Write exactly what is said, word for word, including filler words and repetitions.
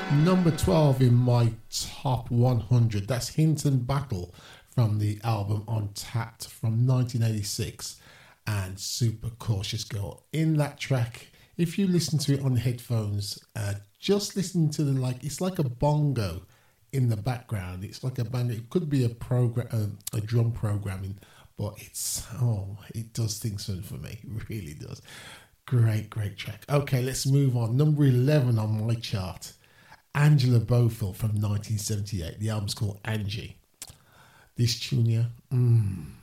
Number twelve in my top one hundred. That's Hinton Battle from the album Untapped from nineteen eighty-six and Super Cautious Girl. In that track, if you listen to it on headphones, uh, just listen to the like, it's like a bongo in the background. It's like a band. It could be a program, uh, a drum programming, but it's, oh, it does things for me. It really does. Great, great track. Okay, let's move on. Number eleven on my chart. Angela Bofill from nineteen seventy-eight. The album's called Angie. This tune here, mm,